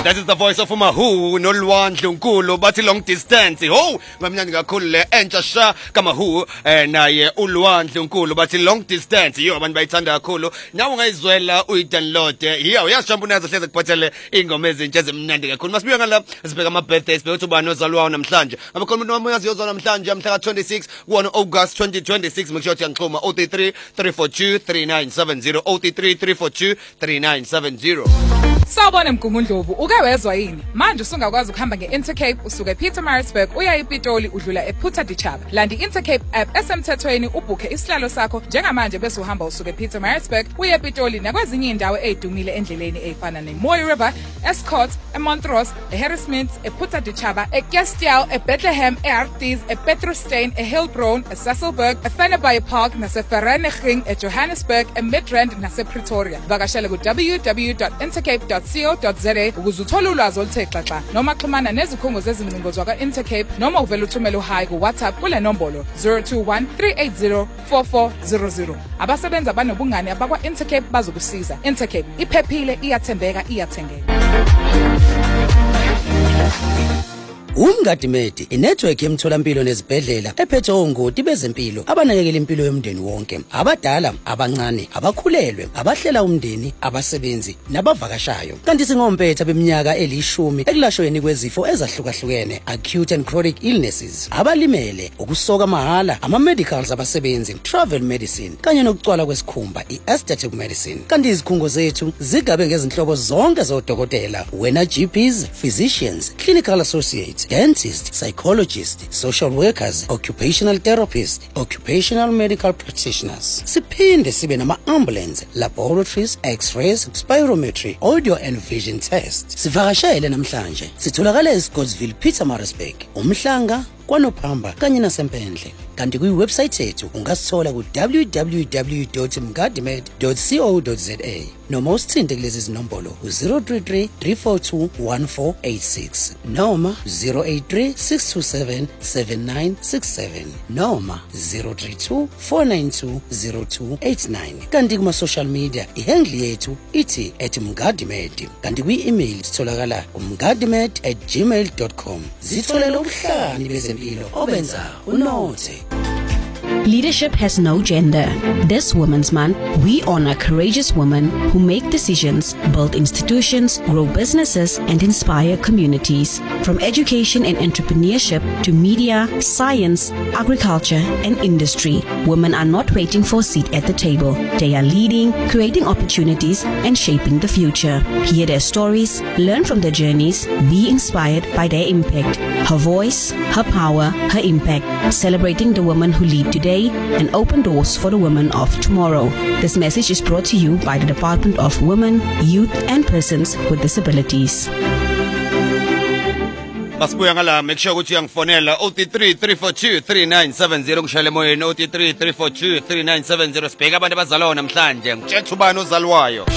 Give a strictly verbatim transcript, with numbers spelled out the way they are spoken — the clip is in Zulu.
That is the voice of uMaHoo noLwandle uNkulu bathi long distance. Ho, ngamnyandi kakhulu le entsha sha kaMaHoo eh naye uLwandle uNkulu bathi long distance. Yo abantu bayithanda kakhulu. Nawe ungayizwela uyidownload. Yiyo uyashambunaza hleze kuphathele ingoma ezintsha ezimnandi kakhulu. Masibuye ngala sibheka ama birthdays sibheka ukuthi ubani ozalwayo namhlanje. Abakhona umuntu omazi yozalwa namhlanje mhla ka twenty-six ku August twenty twenty-six. Make sure uyanixhuma zero three three three four two three nine seven zero zero three three three four two three nine seven zero. Sawubona Mgungundlovu, uke wezwa yini? Manje usungakwazi ukuhamba nge-Intercape usuke ePietermaritzburg uya ePitoli udlula ePhuta Dicharra. Landa i-Intercape app esemthethweni ubhuke isihlalo sakho njengamanje bese uhamba usuke ePietermaritzburg uya ePitoli nakwezinye indawo ezidumile endleleni ezifana neMooi River, Escort, eMontrose, eHarrismith, ePhuta Dicharra, eKestell, eBethlehem, eHarties, ePetrusstein, eHillbron, eSasolburg, eFennebaai Park naseVereeniging, eJohannesburg, eMidrand nasePretoria. Vakashela ku w w w dot intercape dot co dot za ukuze uthole ulwazi oluthe xaxa noma xhumana nezikhungo zezingcingo zakwa-Intercape noma uvele uthumele uhayi ku-WhatsApp kule nombolo zero two one three eight zero four four zero zero. Abasebenzi abanobungane abakwa-Intercape bazokusiza. Intercape iphephile, iyathembeka, iyathengeka. Umngadimedi inetwork yemtholampilo nezibhedlela ephethe ongoti bezempilo abanakekela impilo yomndeni wonke, abadala, abancane, abakhulelwe, abahlela umndeni, abasebenzi nabavakashayo. Kanti singompetha beminyaka elishumi ekulashweni kwezifo ezahlukahlukene, acute and chronic illnesses, abalimele, ukusoka mahala, ama medicals abasebenzi, travel medicine kanye nokucwala kwesikhumba, i-aesthetic medicine. Kanti izikhungo zethu zigabe ngezinhlobo zonke zodokotela, wena G Ps, physicians, clinical associates, dentists, psychologists, social workers, occupational therapists, occupational medical practitioners. Siphinde sibe nama-ambulance, laboratories, x-rays, spirometry, audio and vision tests. Sivakashele namhlanje. Sitholakala eScottsville, Pietermaritzburg, uMhlanga, kwaNophamba kanye naseMpendle. Kanti kwi-website yethu ungasithola ku w w w dot mngadimed dot co dot za noma usithinte kulezi zinombolo ku zero three three three four two one four eight six noma zero eight three six two seven seven nine six seven noma zero three two four nine two zero two eight nine. Kanti kuma-social media ihandle yethu ithi at mngadimed. Kanti kwi-email sitholakala umngadimed at gmail dot com. Zitholele ubuhlani bezempilo obenza unothe. Leadership has no gender. This Women's Month, we honor courageous women who make decisions, build institutions, grow businesses, and inspire communities. From education and entrepreneurship to media, science, agriculture, and industry, women are not waiting for a seat at the table. They are leading, creating opportunities, and shaping the future. Hear their stories, learn from their journeys, be inspired by their impact. Her voice, her power, her impact, celebrating the women who lead today and open doors for the women of tomorrow. This message is brought to you by the Department of Women, Youth and Persons with Disabilities. Masibuya ngala, make sure ukuthi uyangifonela zero three three four two three nine seven zero ngishayele emoyeni zero three three four two three nine seven zero. Sibheka abantu abazalwa namhlanje, ngitshela ubani ozalwayo.